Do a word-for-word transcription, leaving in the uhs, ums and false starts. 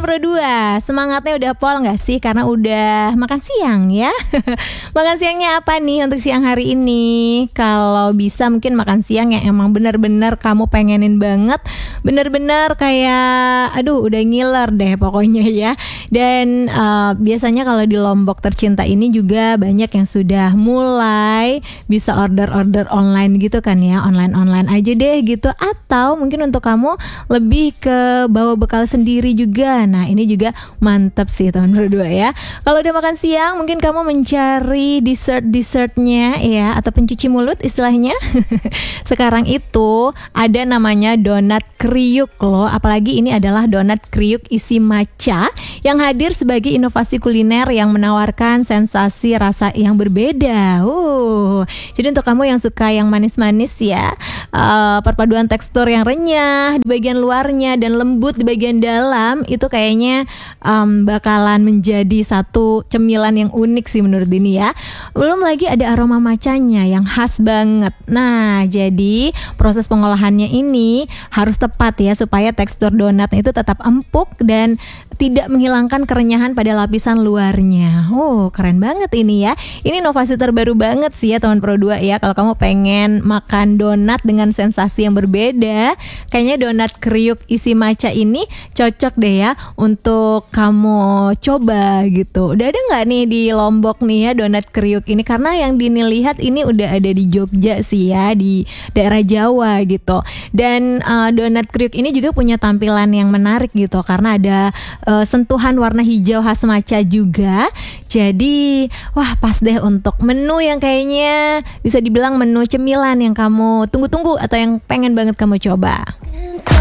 Pro dua, semangatnya udah pol gak sih? Karena udah makan siang ya. Makan siangnya apa nih untuk siang hari ini? Kalau bisa mungkin makan siang yang emang bener-bener kamu pengenin banget, bener-bener kayak aduh udah ngiler deh pokoknya ya. Dan uh, biasanya kalau di Lombok Tercinta ini juga banyak yang sudah mulai bisa order-order online gitu kan ya, online-online aja deh gitu. Atau mungkin untuk kamu lebih ke bawa bekal sendiri juga. Nah ini juga mantap sih teman berdua ya. Kalau udah makan siang mungkin kamu mencari dessert-dessertnya ya, atau pencuci mulut istilahnya. Sekarang itu ada namanya donat kriuk loh. Apalagi ini adalah donat kriuk isi matcha yang hadir sebagai inovasi kuliner yang menawarkan sensasi rasa yang berbeda. Uh, jadi untuk kamu yang suka yang manis-manis ya, uh, perpaduan tekstur yang renyah di bagian luarnya dan lembut di bagian dalam, itu kayaknya um, bakalan menjadi satu cemilan yang unik sih menurut Dini ya. Belum lagi ada aroma macanya yang khas banget. Nah, jadi proses pengolahannya ini harus tepat ya supaya tekstur donatnya itu tetap empuk dan tidak menghilangkan kerenyahan pada lapisan luarnya. Oh, keren banget ini ya. Ini inovasi terbaru banget sih ya teman Pro dua ya. Kalau kamu pengen makan donat dengan sensasi yang berbeda, kayaknya donat kriuk isi matcha ini cocok deh ya untuk kamu coba gitu. Udah ada nggak nih di Lombok nih ya donat kriuk ini? Karena yang Dini lihat ini udah ada di Jogja sih ya, di daerah Jawa gitu. Dan uh, donat kriuk ini juga punya tampilan yang menarik gitu karena ada uh, sentuhan warna hijau khas matcha juga. Jadi wah pas deh untuk menu yang kayaknya bisa dibilang menu cemilan yang kamu tunggu-tunggu atau yang pengen banget kamu coba.